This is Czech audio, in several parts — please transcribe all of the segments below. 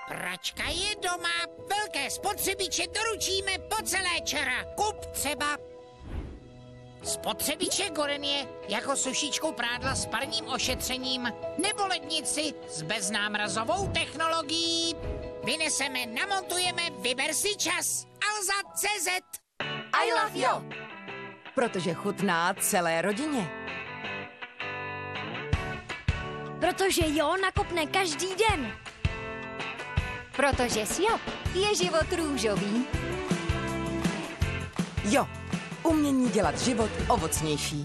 Pračka je doma, velké spotřebiče doručíme po celé čara. Kup třeba spotřebiče Gorenie jako sušičku prádla s parním ošetřením nebo lednici s beznámrazovou technologií. Vyneseme, namontujeme, vyber si čas. Alza.cz I love you! Protože chutná celé rodině. Protože jo nakopne každý den. Protože s jo je život růžový. Jo, umění dělat život ovocnější.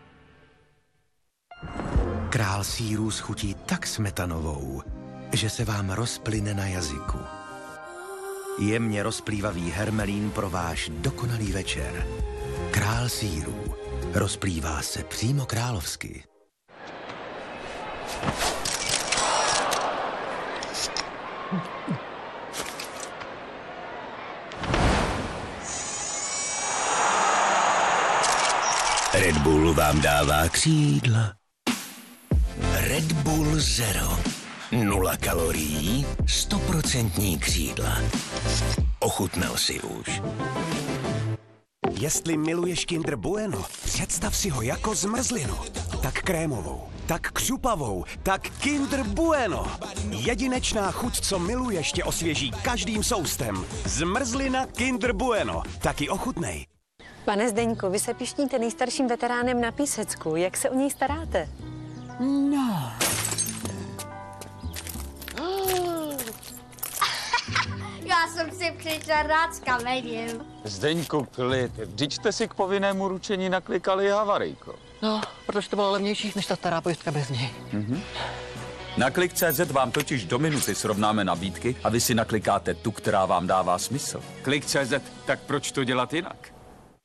Král sýrů schutí tak smetanovou, že se vám rozplyne na jazyku. Jemně rozplývavý hermelín pro váš dokonalý večer. Král sýrů rozplývá se přímo královsky. Red Bull vám dává křídla. Red Bull Zero. 0 kalorií, 100% křídla. Ochutnal si už. Jestli miluješ Kinder Bueno, představ si ho jako zmrzlinu. Tak krémovou, tak křupavou, tak Kinder Bueno. Jedinečná chuť, co miluješ, tě osvěží každým soustem. Zmrzlina Kinder Bueno. Taky ochutnej. Pane Zdeňku, vy se pišníte nejstarším veteránem na Písecku. Jak se o něj staráte? No. Já jsem si přišla rád s kamením. Zdeňku, klid. Vždyť jste si k povinnému ručení naklikali havarijko. No, protože to bylo levnější, než ta stará pojistka bez něj. Na Klik.cz vám totiž do minuty srovnáme nabídky a vy si naklikáte tu, která vám dává smysl. Klik.cz, tak proč to dělat jinak?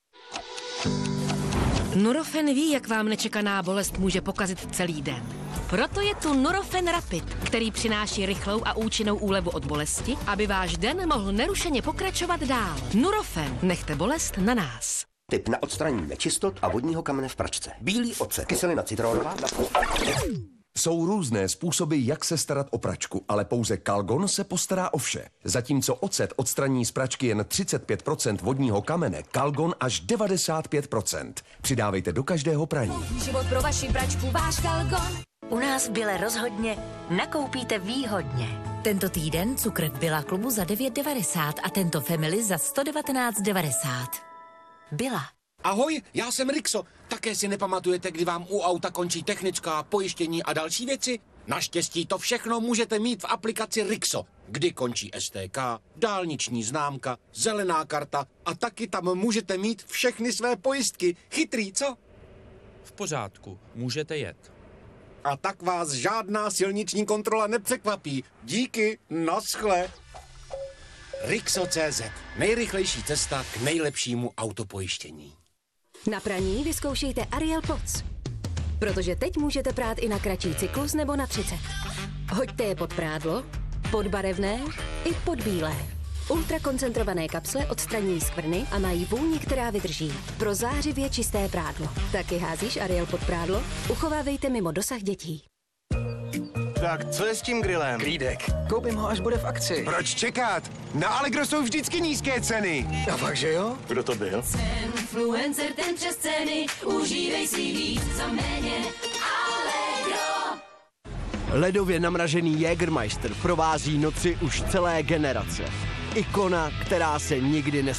Nurofen ví, jak vám nečekaná bolest může pokazit celý den. Proto je tu Nurofen Rapid, který přináší rychlou a účinnou úlevu od bolesti, aby váš den mohl nerušeně pokračovat dál. Nurofen, nechte bolest na nás. Tip na odstranění nečistot a vodního kamene v pračce. Bílý ocet, kyselina citronová. Jsou různé způsoby, jak se starat o pračku, ale pouze Calgon se postará o vše. Zatímco ocet odstraní z pračky jen 35% vodního kamene, Calgon až 95%. Přidávejte do každého praní. Život pro vaši pračku, váš Calgon. U nás v Bile rozhodně nakoupíte výhodně. Tento týden cukr v Billa klubu za 9,90 a tento Family za 119,90. Billa. Ahoj, já jsem Rixo. Také si nepamatujete, kdy vám u auta končí technická, pojištění a další věci? Naštěstí to všechno můžete mít v aplikaci Rixo, kdy končí STK, dálniční známka, zelená karta a taky tam můžete mít všechny své pojistky. Chytrý, co? V pořádku, můžete jet. A tak vás žádná silniční kontrola nepřekvapí. Díky, naschle. Rixo.cz, nejrychlejší cesta k nejlepšímu autopojištění. Na praní vyzkoušejte Ariel Pods, protože teď můžete prát i na kratší cyklus nebo na 30. Hoďte je pod prádlo, pod barevné i pod bílé. Ultrakoncentrované kapsle odstraní skvrny a mají vůni, která vydrží. Pro zářivě čisté prádlo. Taky házíš Ariel pod prádlo? Uchovávejte mimo dosah dětí. Tak co je s tím grillem? Klídek. Koupím ho, až bude v akci. Proč čekat? Na Allegro jsou vždycky nízké ceny. A fakt, že jo? Kdo to byl? Influencer ten přes ceny, užívej si víc za méně. Allegro. Ledově namražený Jägermeister provází noci už celé generace. Ikona, která se nikdy